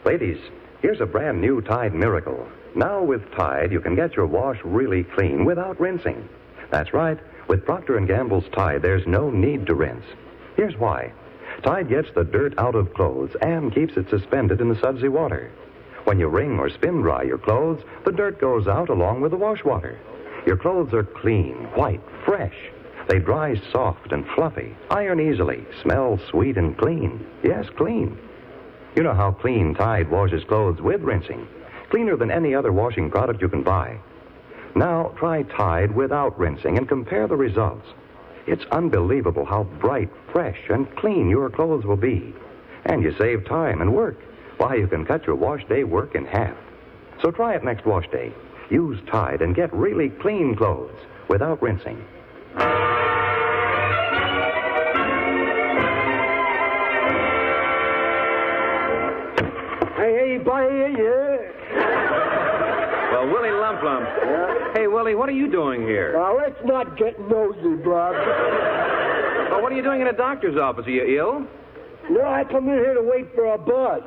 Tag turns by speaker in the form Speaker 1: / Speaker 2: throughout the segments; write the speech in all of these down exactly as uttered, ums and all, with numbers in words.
Speaker 1: Ladies, here's a brand new Tide Miracle. Now with Tide, you can get your wash really clean without rinsing. That's right. With Procter and Gamble's Tide, there's no need to rinse. Here's why. Tide gets the dirt out of clothes and keeps it suspended in the sudsy water. When you wring or spin dry your clothes, the dirt goes out along with the wash water. Your clothes are clean, white, fresh. They dry soft and fluffy, iron easily, smell sweet and clean. Yes, clean. You know how clean Tide washes clothes with rinsing. Cleaner than any other washing product you can buy. Now, try Tide without rinsing and compare the results. It's unbelievable how bright, fresh, and clean your clothes will be. And you save time and work. Why, you can cut your wash day work in half. So try it next wash day. Use Tide and get really clean clothes without rinsing.
Speaker 2: Hey, buddy, yeah.
Speaker 3: Well, Willie Lump Lump.
Speaker 2: Yeah?
Speaker 3: Hey, Willie, what are you doing here?
Speaker 2: Now, let's not get nosy, Bob.
Speaker 3: Well, what are you doing in a doctor's office? Are you ill?
Speaker 2: No, I come in here to wait for a bus.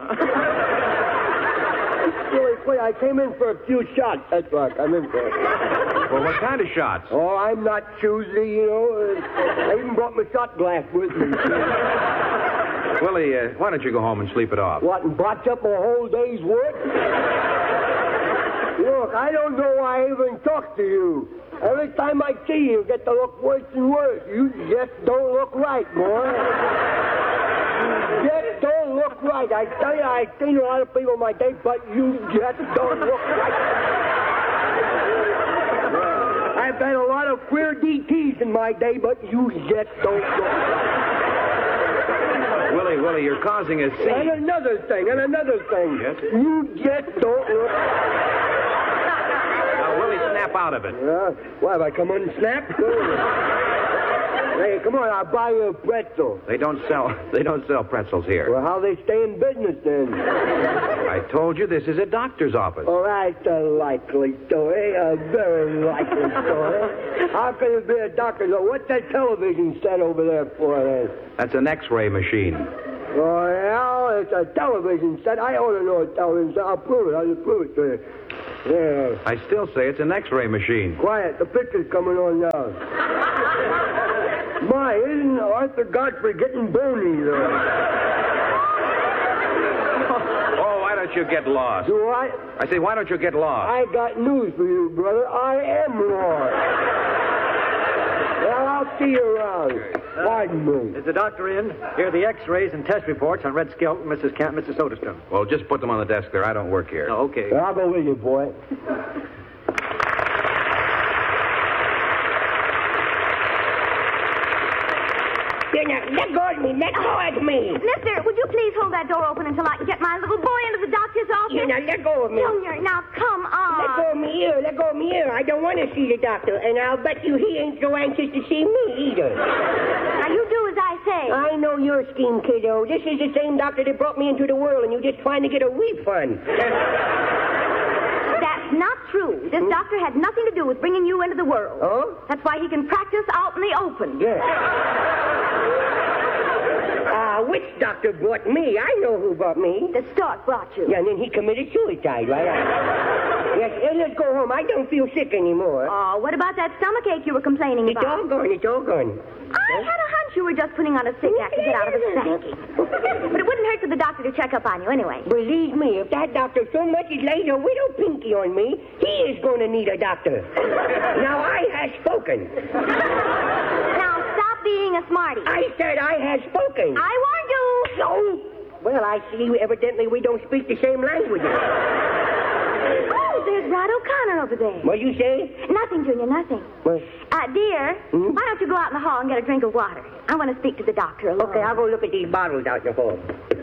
Speaker 2: Really quick, I came in for a few shots. That's what I'm in for.
Speaker 3: Well, what kind of shots?
Speaker 2: Oh, I'm not choosy, you know. I even brought my shot glass with me.
Speaker 3: Willie, uh, why don't you go home and sleep it off?
Speaker 2: What, and botch up a whole day's work? Look, I don't know why I even talk to you. Every time I see you, you get to look worse and worse. You just don't look right, boy. You just don't look right. I tell you, I've seen a lot of people in my day, but you just don't look right. I've had a lot of queer D Ts in my day, but you just don't look right.
Speaker 3: Willie, Willie, you're causing a scene.
Speaker 2: And another thing, and another thing.
Speaker 3: Yes?
Speaker 2: You just don't look...
Speaker 3: Now, Willie, snap out of it.
Speaker 2: Yeah? Why, have I come on and snap? Hey, come on, I'll buy you a pretzel.
Speaker 3: They don't sell, they don't sell pretzels here.
Speaker 2: Well, how they stay in business, then?
Speaker 3: I told you this is a doctor's office.
Speaker 2: Oh, that's a likely story, a very likely story. How can it be a doctor's office? What's that television set over there for, then?
Speaker 3: That's an X-ray machine.
Speaker 2: Oh, yeah, it's a television set. I ought to know a television set. I'll prove it. I'll just prove it to you. Yeah.
Speaker 3: I still say it's an X-ray machine.
Speaker 2: Quiet. The picture's coming on now. My, isn't Arthur Godfrey getting bony, though?
Speaker 3: Oh, why don't you get lost?
Speaker 2: Do I?
Speaker 3: I say, why don't you get lost?
Speaker 2: I got news for you, brother. I am lost. Well, I'll see you around. Pardon me.
Speaker 4: Is the doctor in? Here are the X-rays and test reports on Red Skelton, Missus Camp, Missus Soderstrom.
Speaker 3: Well, just put them on the desk there. I don't work here.
Speaker 4: Oh, okay.
Speaker 2: Well, I'll go with you, boy.
Speaker 5: Now, let go of me. Let go of me.
Speaker 6: Mister, would you please hold that door open until I can get my little boy into the doctor's office?
Speaker 5: You know, let go of me.
Speaker 6: Junior, now come on.
Speaker 5: Let go of me here. Let go of me here. I don't want to see the doctor, and I'll bet you he ain't so anxious to see me either.
Speaker 6: Now, you do as I say.
Speaker 5: I know your scheme, kiddo. This is the same doctor that brought me into the world, and you're just trying to get a refund.
Speaker 6: That's not true. This hmm? doctor had nothing to do with bringing you into the world.
Speaker 5: Oh?
Speaker 6: That's why he can practice out in the open.
Speaker 5: Yeah. Ah, uh, which doctor brought me? I know who brought me.
Speaker 6: The stork brought you.
Speaker 5: Yeah, and then he committed suicide, right? Yes, and let's go home. I don't feel sick anymore.
Speaker 6: Oh, what about that stomachache you were complaining
Speaker 5: it's
Speaker 6: about?
Speaker 5: It's all gone. It's all gone.
Speaker 6: I had a hunch you were just putting on a sick act to get out of a spanking. But it wouldn't hurt for the doctor to check up on you anyway.
Speaker 5: Believe me, if that doctor so much as lays a widow pinky on me, he is going to need a doctor. Now, I have spoken.
Speaker 6: Now, stop being a smarty.
Speaker 5: I said I have spoken.
Speaker 6: I warned you.
Speaker 5: So? Well, I see evidently we don't speak the same language.
Speaker 6: Oh, there's Rod O'Connor over there.
Speaker 5: What you say?
Speaker 6: Nothing, Junior, nothing.
Speaker 5: What?
Speaker 6: Uh, dear,
Speaker 5: hmm?
Speaker 6: why don't you go out in the hall and get a drink of water? I want to speak to the doctor alone.
Speaker 5: Okay, I'll go look at these bottles out in the hall.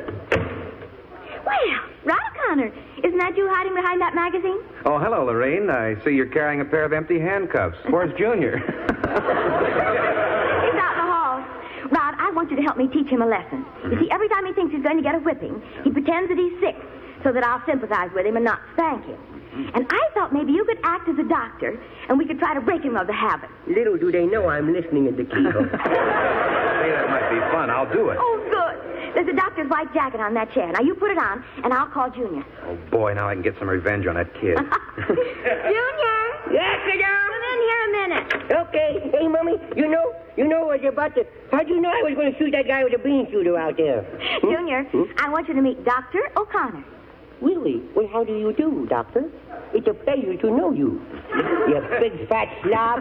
Speaker 6: Well, Rod O'Connor, isn't that you hiding behind that magazine?
Speaker 3: Oh, hello, Lorraine. I see you're carrying a pair of empty handcuffs. Where's Junior?
Speaker 6: He's out in the hall. Rod, I want you to help me teach him a lesson. You see, every time he thinks he's going to get a whipping, he pretends that he's sick, so that I'll sympathize with him and not spank him. And I thought maybe you could act as a doctor, and we could try to break him of the habit.
Speaker 5: Little do they know I'm listening at the keyhole.
Speaker 3: Hey, that might be fun. I'll do it.
Speaker 6: Oh, good. There's a doctor's white jacket on that chair. Now, you put it on, and I'll call Junior.
Speaker 3: Oh, boy, now I can get some revenge on that kid.
Speaker 6: Junior!
Speaker 5: Yes, madam?
Speaker 6: Come in here a minute.
Speaker 5: Okay. Hey, Mummy, you know, you know I was about to... How'd you know I was going to shoot that guy with a bean shooter out there? Hmm?
Speaker 6: Junior,
Speaker 5: Hmm?
Speaker 6: I want you to meet Doctor O'Connor.
Speaker 5: Really? Well, how do you do, Doctor? It's a pleasure to know you. You big fat slob.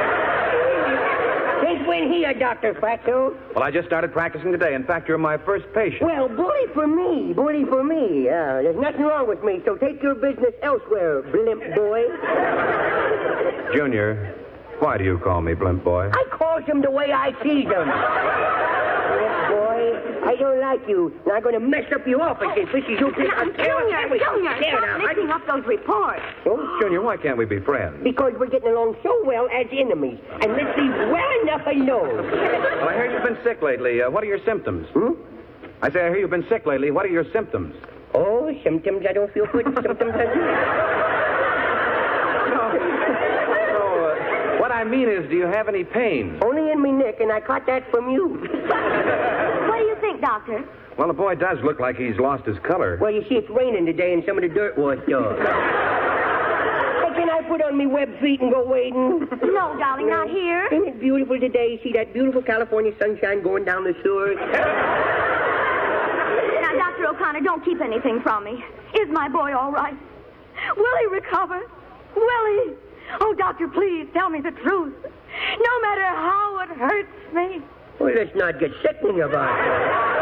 Speaker 5: Since when here, Doctor Fatso?
Speaker 3: Well, I just started practicing today. In fact, you're my first patient.
Speaker 5: Well, bully for me, bully for me. Uh, there's nothing wrong with me, so take your business elsewhere, blimp boy.
Speaker 3: Junior, why do you call me Blimp Boy?
Speaker 5: I calls them the way I sees them. Blimp boy, I don't like you. Now I'm going to mess up your office and fishy you pick
Speaker 6: Now,
Speaker 5: up.
Speaker 6: Junior, Junior,
Speaker 5: There
Speaker 6: stop
Speaker 5: now.
Speaker 6: mixing up those reports.
Speaker 5: Oh,
Speaker 3: Junior, why can't we be friends?
Speaker 5: because we're getting along so well as enemies. And let's leave well enough alone.
Speaker 3: Well, I hear you've been sick lately. Uh, what are your symptoms?
Speaker 5: Hmm?
Speaker 3: I say I hear you've been sick lately. What are your symptoms?
Speaker 5: Oh, symptoms I don't feel good. Symptoms I
Speaker 3: What I mean is, do you have any pain?
Speaker 5: Only in me neck, and I caught that from you.
Speaker 6: What do you think, Doctor?
Speaker 3: Well, the boy does look like he's lost his color.
Speaker 5: Well, you see, it's raining today, and some of the dirt washed off. Hey, can I put on me web feet and go wading?
Speaker 6: No, darling, not here.
Speaker 5: Isn't it beautiful today? See that beautiful California sunshine going down the sewers?
Speaker 6: Now, Doctor O'Connor, don't keep anything from me. Is my boy all right? Will he recover? Will he? Oh, doctor, please tell me the truth. No matter how it hurts me.
Speaker 5: Well, let's not get sickening about it.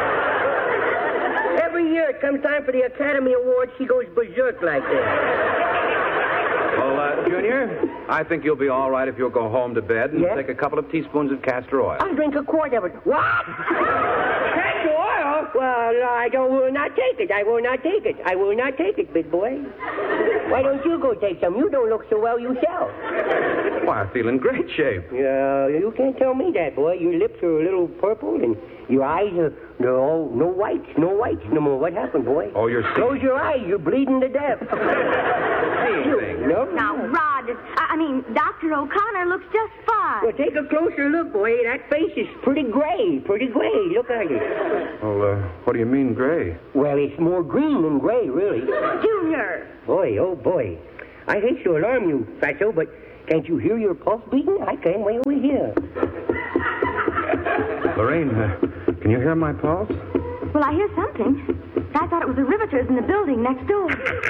Speaker 5: Every year it comes time for the Academy Awards, she goes berserk like that.
Speaker 3: Well, uh, Junior, I think you'll be all right if you'll go home to bed and
Speaker 5: Yes?
Speaker 3: take a couple of teaspoons of castor oil.
Speaker 5: I'll drink a quart of it. What? Castor oil? Well, I don't will not take it. I will not take it. I will not take it, big boy. Why don't you go take some? You don't look so well yourself.
Speaker 3: Why, I feel in great shape.
Speaker 5: Yeah, you can't tell me that, boy. Your lips are a little purple, and your eyes are no no whites, no whites no more. What happened, boy?
Speaker 3: Oh, you're sick.
Speaker 5: Close your eyes. You're bleeding to death.
Speaker 3: Seeing things.
Speaker 5: No.
Speaker 6: Now, Rod, I I mean, Doctor O'Connor looks just fine.
Speaker 5: Well, take a closer look, boy. That face is pretty gray, pretty gray. Look at it.
Speaker 3: Well, uh, what do you mean, gray?
Speaker 5: Well, it's more green than gray, really.
Speaker 6: Junior.
Speaker 5: Boy, oh boy. I hate to alarm you, Fatso, but can't you hear your pulse beating? I can way over here.
Speaker 3: Lorraine, uh, can you hear my pulse?
Speaker 6: Well, I hear something. I thought it was the riveters in the building next door.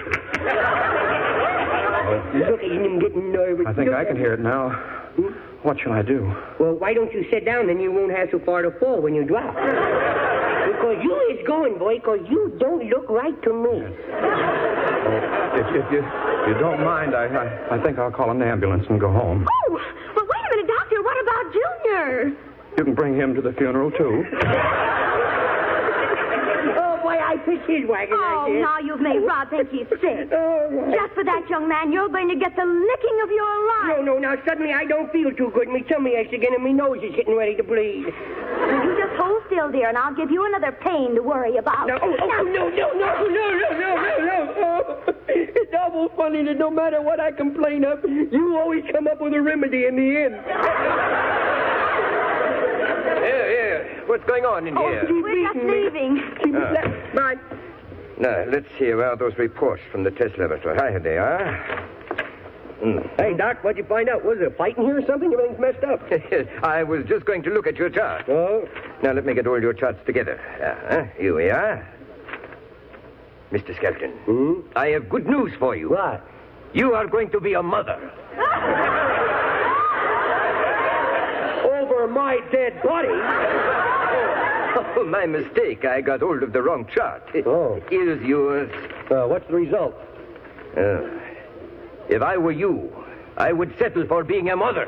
Speaker 5: Look at him getting nervous.
Speaker 3: I think
Speaker 5: Look
Speaker 3: I can
Speaker 5: at-
Speaker 3: hear it now. What shall I do?
Speaker 5: Well, why don't you sit down, then you won't have so far to fall when you drop. Because you is going, boy, because you don't look right to me.
Speaker 3: If, if you if you don't mind, I, I I think I'll call an ambulance and go home.
Speaker 6: Oh, but wait a minute, Doctor. What about Junior?
Speaker 3: You can bring him to the funeral, too.
Speaker 5: Oh, boy, I pitched his wagon
Speaker 6: Oh,
Speaker 5: like this.
Speaker 6: now you've made Rod think he's sick.
Speaker 5: Oh,
Speaker 6: Just for that, young man, you're going to get the licking of your life.
Speaker 5: no, no, now suddenly I don't feel too good. My tummy aches again and my nose is getting ready to bleed.
Speaker 6: Well, you just hold still, dear, and I'll give you another pain to worry about.
Speaker 5: No, oh, oh, no, no, no, no, no, no, no, no. Oh, it's awful funny that no matter what I complain of, you always come up with a remedy in the end.
Speaker 2: Here, here. What's going on in
Speaker 5: Oh,
Speaker 2: here?
Speaker 5: she's
Speaker 6: We're just
Speaker 5: beating me.
Speaker 6: leaving.
Speaker 5: She-
Speaker 2: Ah.
Speaker 5: Bye.
Speaker 2: Now, let's hear about those reports from the test laboratory. Hi, they are. Mm.
Speaker 5: Hey, Doc, what'd you find out? Was there a fight in here or something? Everything's messed up.
Speaker 2: I was just going to look at your chart.
Speaker 5: Oh?
Speaker 2: Now, let me get all your charts together. Uh-huh. Here we are. Mister Skelton,
Speaker 5: Hmm?
Speaker 2: I have good news for you.
Speaker 5: What?
Speaker 2: You are going to be a mother.
Speaker 5: Over my dead body?
Speaker 2: Oh, my mistake. I got hold of the wrong chart.
Speaker 5: Oh.
Speaker 2: Here's yours.
Speaker 5: Uh, what's the result?
Speaker 2: Uh, if I were you, I would settle for being a mother.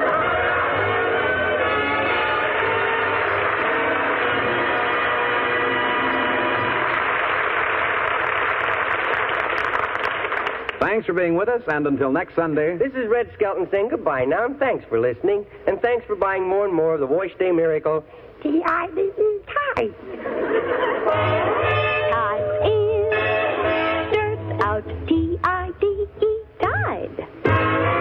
Speaker 3: Thanks for being with us, and until next Sunday.
Speaker 5: This is Red Skelton saying goodbye now, and thanks for listening. And thanks for buying more and more of the Wash Day Miracle T I D E Tide.